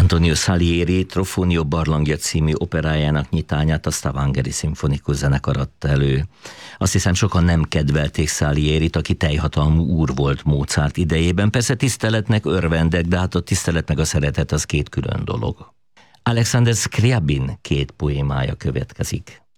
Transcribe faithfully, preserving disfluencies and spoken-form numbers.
Antonio Salieri Trofonio barlangja című operájának nyitányát a Stavangeri Szimfonikus Zenekar adta elő. Azt hiszem, sokan nem kedvelték Salierit, aki teljhatalmú úr volt Mozart idejében. Persze tiszteletnek örvendek, de hát a tisztelet meg a szeretet az két külön dolog. Alexander Scriabin két poémája következik.